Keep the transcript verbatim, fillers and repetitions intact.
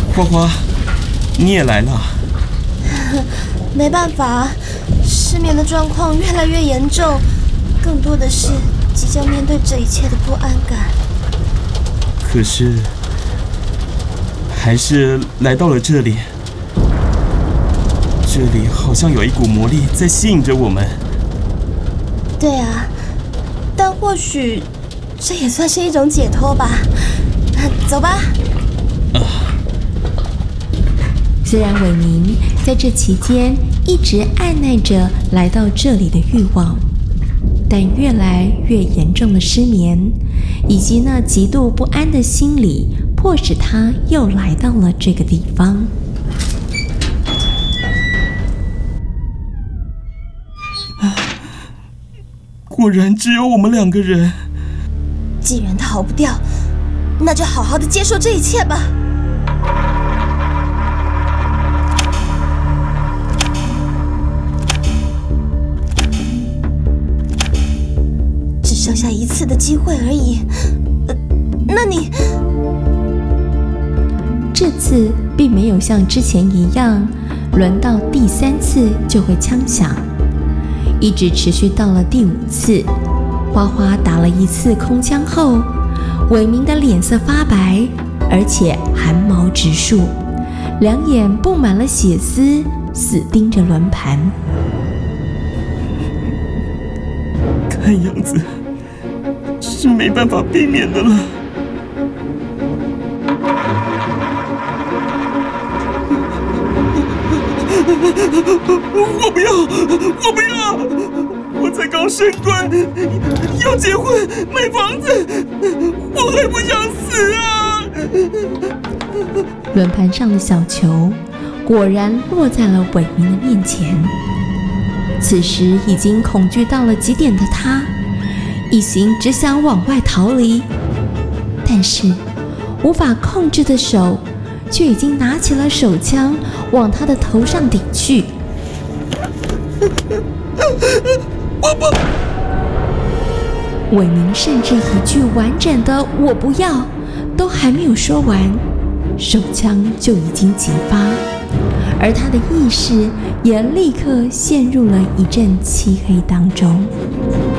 花花，你也来了。 没办法，失眠的状况越来越严重，更多的是即将面对这一切的不安感。 可是，还是来到了这里。这里好像有一股魔力在吸引着我们。 对啊，但或许这也算是一种解脱吧。走吧。 啊。 虽然伟明在这期间一直按耐着来到这里的欲望，但越来越严重的失眠以及那极度不安的心理，迫使他又来到了这个地方。 果然只有我们两个人。 既然逃不掉，那就好好的接受这一切吧。只剩下一次的机会而已。呃，那你…… 这次并没有像之前一样，轮到第三次就会枪响。一直持续到了第五次，花花打了一次空枪后，伟明的脸色发白，而且汗毛直竖，两眼布满了血丝，死盯着轮盘。 看样子是没办法避免的了。我不要，我不要！我才刚升官，要结婚，买房子，我还不想死啊！ 轮盘上的小球果然落在了伟明的面前。此时已经恐惧到了极点的他，一心只想往外逃离，但是无法控制的手却已经拿起了手枪，往他的头上顶去。 我不！ 伟明甚至一句完整的“我不要”都还没有说完，手枪就已经击发，而他的意识也立刻陷入了一阵漆黑当中。